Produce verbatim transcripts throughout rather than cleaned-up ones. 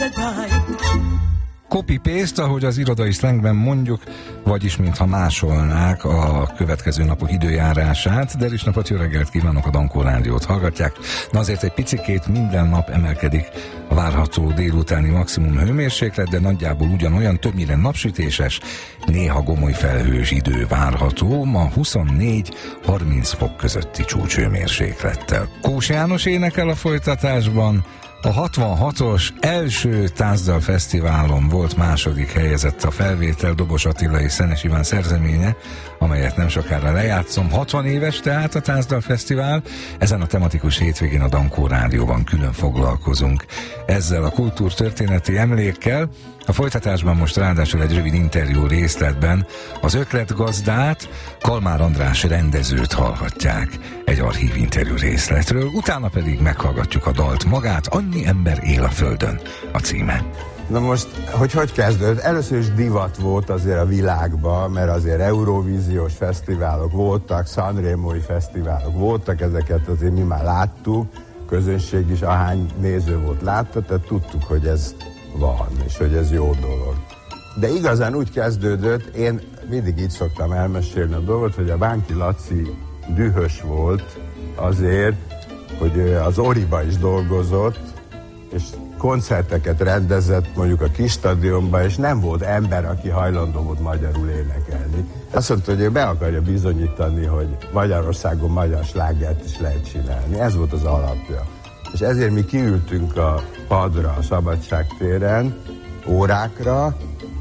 Copy-paste, ahogy az irodai szlengben mondjuk, vagyis mintha másolnák a következő napok időjárását. Deris napot, jó reggelt kívánok, a Dankó Rádiót hallgatják. Na azért egy picikét minden nap emelkedik a várható délutáni maximum hőmérséklet, de nagyjából ugyanolyan, többnyire napsütéses, néha gomoly felhős idő várható, ma huszonnégy-harminc fok közötti csúcshőmérséklettel. Kós János énekel a folytatásban. A hatvanhatos első Tánzdal Fesztiválon volt második helyezett a felvétel, Dobos Attila és Szenes Iván szerzeménye, amelyet nem sokára lejátszom. hatvan éves tehát a Tánzdal Fesztivál. Ezen a tematikus hétvégén a Dankó Rádióban külön foglalkozunk ezzel a kultúrtörténeti emlékkel. A folytatásban most ráadásul egy rövid interjú részletben az ötletgazdát, Kalmár András rendezőt hallhatják egy archív interjú részletről, utána pedig meghallgatjuk a dalt magát, Annyi ember él a földön a címe. Na most, hogy hogy kezdődött? Először is divat volt azért a világban, mert azért Eurovíziós fesztiválok voltak, Sanremói fesztiválok voltak, ezeket azért mi már láttuk, közönség is ahány néző volt látta, tehát tudtuk, hogy ez van, és hogy ez jó dolog. De igazán úgy kezdődött, én mindig így szoktam elmesélni a dolgot, hogy a Bánki Laci dühös volt azért, hogy az Oriba is dolgozott, és koncerteket rendezett mondjuk a kis stadionban, és nem volt ember, aki hajlandó volt magyarul énekelni. Azt mondta, hogy ő be akarja bizonyítani, hogy Magyarországon magyar slágert is lehet csinálni. Ez volt az alapja. És ezért mi kiültünk a padra a Szabadságtéren órákra,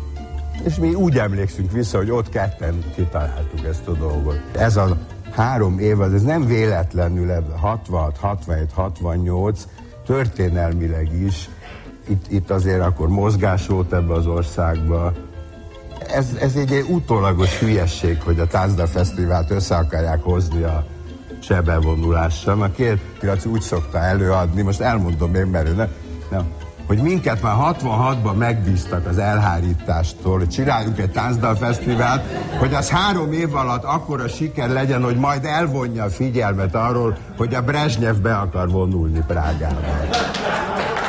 és mi úgy emlékszünk vissza, hogy ott ketten kitaláltuk ezt a dolgot. Ez a három év, ez nem véletlenül ebben hatvanhat, hatvanhét, hatvannyolc, történelmileg is, itt, itt azért akkor mozgás volt ebbe az országba. Ez, ez egy utólagos hülyesség, hogy a Tánzdal Fesztivált össze akarják hozni a sebevonulással. A két piac úgy szokta előadni, most elmondom én, mert ő nem, nem, hogy minket már hatvanhatban megbíztak az elhárítástól, hogy csináljunk egy Tánzdal Fesztivált, hogy az három év alatt akkora siker legyen, hogy majd elvonja a figyelmet arról, hogy a Brezsnyev be akar vonulni Prágában.